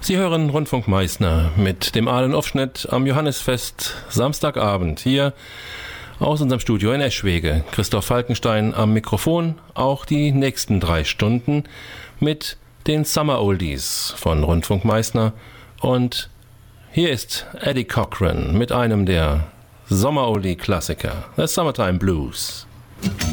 Sie hören Rundfunk Meißner mit dem Ahlenaufschnitt am Johannisfest Samstagabend hier aus unserem Studio in Eschwege. Christoph Falkenstein am Mikrofon, auch die nächsten 3 Stunden mit den Summer Oldies von Rundfunk Meißner. Und hier ist Eddie Cochran mit einem der Sommer-Oldie-Klassiker, The Summertime Blues.